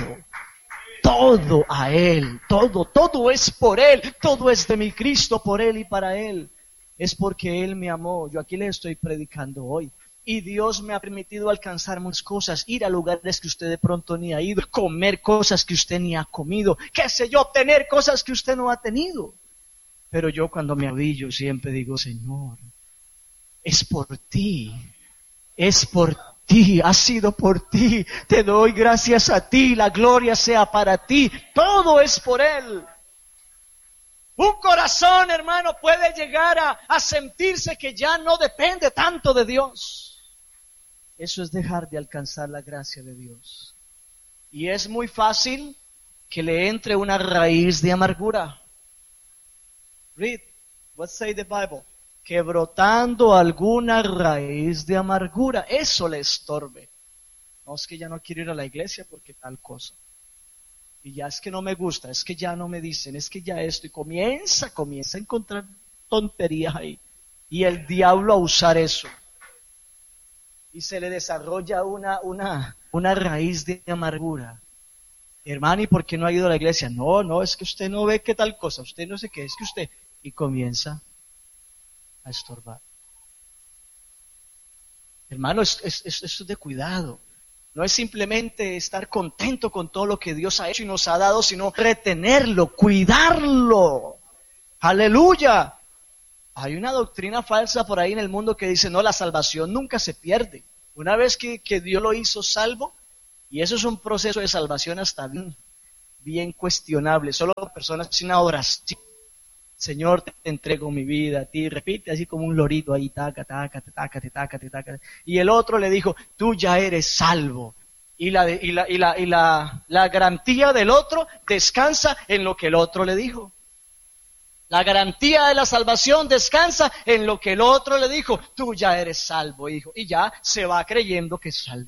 Speaker 2: todo a Él, todo es por Él, todo es de mi Cristo, por Él y para Él. Es porque Él me amó. Yo aquí les estoy predicando hoy. Y Dios me ha permitido alcanzar muchas cosas, ir a lugares que usted de pronto ni ha ido, comer cosas que usted ni ha comido, qué sé yo, tener cosas que usted no ha tenido. Pero yo cuando me arrodillo siempre digo, Señor, es por ti, es por ti, ha sido por ti, te doy gracias a ti, la gloria sea para ti, todo es por Él. Un corazón, hermano, puede llegar a sentirse que ya no depende tanto de Dios. Eso es dejar de alcanzar la gracia de Dios. Y es muy fácil que le entre una raíz de amargura. Read, what say the Bible? Que brotando alguna raíz de amargura, eso le estorbe. No, es que ya no quiero ir a la iglesia porque tal cosa. Y ya es que no me gusta, es que ya no me dicen, es que ya esto. Y comienza a encontrar tonterías ahí. Y el diablo a usar eso. Y se le desarrolla una raíz de amargura. Hermano, ¿y por qué no ha ido a la iglesia? No, es que usted no ve qué tal cosa, usted no sé qué, es que usted... Y comienza a estorbar. Hermano, esto es de cuidado. No es simplemente estar contento con todo lo que Dios ha hecho y nos ha dado, sino retenerlo, cuidarlo. ¡Aleluya! Hay una doctrina falsa por ahí en el mundo que dice, no, la salvación nunca se pierde. Una vez que Dios lo hizo salvo, y eso es un proceso de salvación hasta bien cuestionable. Solo personas sin una oración. Señor, te entrego mi vida a ti. Repite así como un lorito ahí, taca, taca, taca, taca, taca. Y el otro le dijo, tú ya eres salvo. Y la garantía del otro descansa en lo que el otro le dijo. La garantía de la salvación descansa en lo que el otro le dijo. Tú ya eres salvo, hijo. Y ya se va creyendo que es salvo.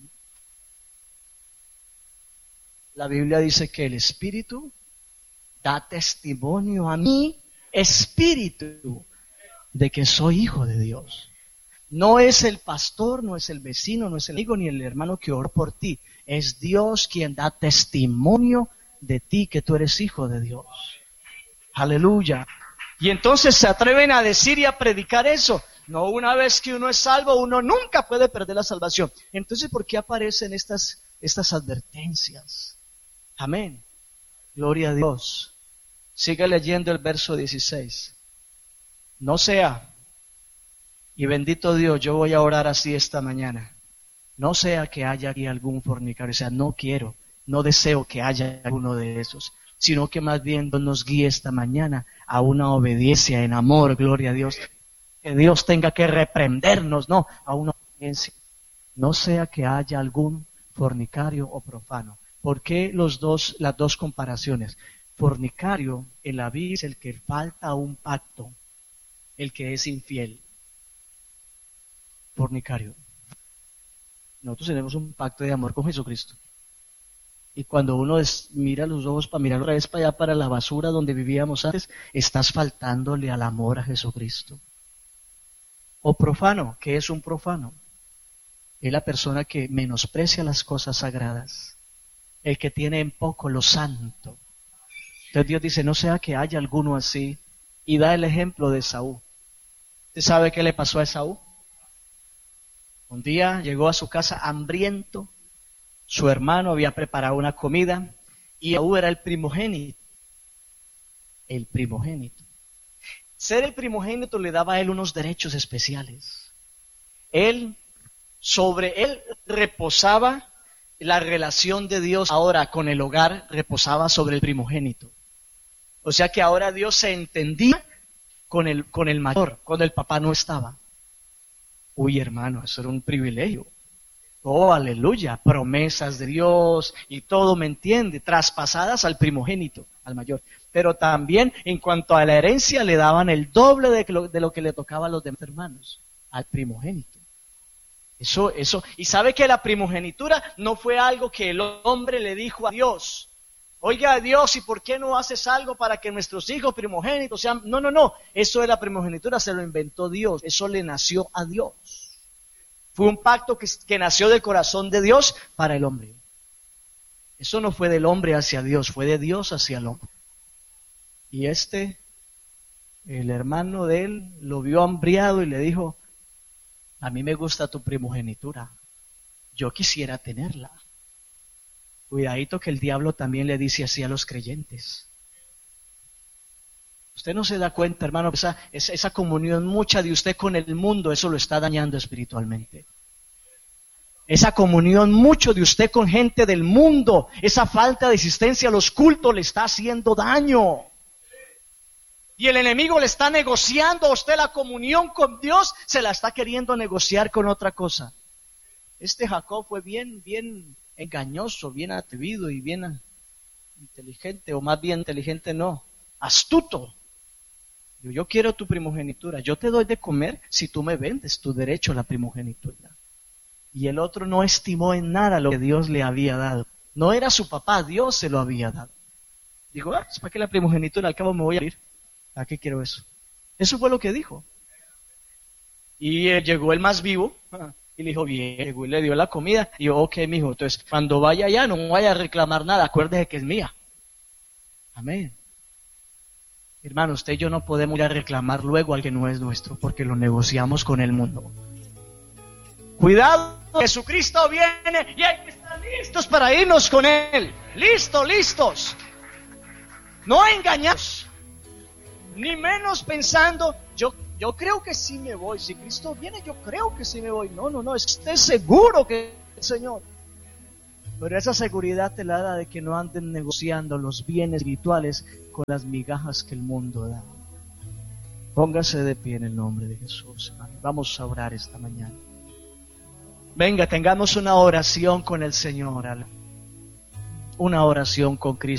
Speaker 2: La Biblia dice que el Espíritu da testimonio a mí, Espíritu, de que soy hijo de Dios. No es el pastor, no es el vecino, no es el amigo ni el hermano que oró por ti. Es Dios quien da testimonio de ti que tú eres hijo de Dios. Aleluya. Y entonces se atreven a decir y a predicar eso. No, una vez que uno es salvo, uno nunca puede perder la salvación. Entonces, ¿por qué aparecen estas advertencias? Amén. Gloria a Dios. Siga leyendo el verso 16. No sea, y bendito Dios, yo voy a orar así esta mañana. No sea que haya aquí algún fornicario, o sea, no deseo que haya alguno de esos, sino que más bien nos guíe esta mañana a una obediencia en amor, gloria a Dios. Que Dios tenga que reprendernos, no, a una obediencia. No sea que haya algún fornicario o profano. ¿Por qué las dos comparaciones? Fornicario en la Biblia es el que falta a un pacto, el que es infiel. Fornicario. Nosotros tenemos un pacto de amor con Jesucristo. Y cuando uno mira los ojos para mirar otra vez para allá, para la basura donde vivíamos antes, estás faltándole al amor a Jesucristo. O profano, ¿qué es un profano? Es la persona que menosprecia las cosas sagradas, el que tiene en poco lo santo. Entonces Dios dice, no sea que haya alguno así, y da el ejemplo de Esaú. ¿Usted sabe qué le pasó a Esaú? Un día llegó a su casa hambriento, su hermano había preparado una comida y Esaú era el primogénito. El primogénito. Ser el primogénito le daba a él unos derechos especiales. Sobre él reposaba la relación de Dios ahora con el hogar, reposaba sobre el primogénito. O sea que ahora Dios se entendía con el mayor, cuando el papá no estaba. Uy, hermano, eso era un privilegio. Oh, aleluya, promesas de Dios y todo, ¿me entiende? Traspasadas al primogénito, al mayor. Pero también en cuanto a la herencia le daban el doble de lo que le tocaba a los demás hermanos, al primogénito. Eso, y sabe que la primogenitura no fue algo que el hombre le dijo a Dios. Oiga, Dios, ¿y por qué no haces algo para que nuestros hijos primogénitos sean? No, eso de la primogenitura se lo inventó Dios, eso le nació a Dios. Fue un pacto que nació del corazón de Dios para el hombre. Eso no fue del hombre hacia Dios, fue de Dios hacia el hombre. Y el hermano de él, lo vio hambriado y le dijo, a mí me gusta tu primogenitura, yo quisiera tenerla. Cuidadito que el diablo también le dice así a los creyentes. Usted no se da cuenta, hermano, esa comunión mucha de usted con el mundo, eso lo está dañando espiritualmente. Esa comunión mucho de usted con gente del mundo, esa falta de asistencia a los cultos le está haciendo daño. Y el enemigo le está negociando a usted la comunión con Dios, se la está queriendo negociar con otra cosa. Jacob fue bien engañoso, bien atrevido y bien inteligente, o más bien inteligente no, astuto. Yo quiero tu primogenitura, yo te doy de comer si tú me vendes tu derecho a la primogenitura. Y el otro no estimó en nada lo que Dios le había dado. No era su papá, Dios se lo había dado. Dijo, ¿para qué la primogenitura? Al cabo me voy a ir. ¿A qué quiero eso? Eso fue lo que dijo. Y llegó el más vivo y le dijo, bien, llegó y le dio la comida. Y yo, ok, mijo, entonces cuando vaya allá no vaya a reclamar nada, acuérdese que es mía. Amén. Hermano, usted y yo no podemos ir a reclamar luego al que no es nuestro, porque lo negociamos con el mundo. Cuidado, Jesucristo viene y hay que estar listos para irnos con Él. Listos. No engañados, ni menos pensando, yo creo que sí me voy. Si Cristo viene, yo creo que sí me voy. No, esté seguro que el Señor. Pero esa seguridad te la da de que no anden negociando los bienes espirituales con las migajas que el mundo da. Póngase de pie en el nombre de Jesús, hermano. Vamos a orar esta mañana. Venga, tengamos una oración con el Señor. Una oración con Cristo.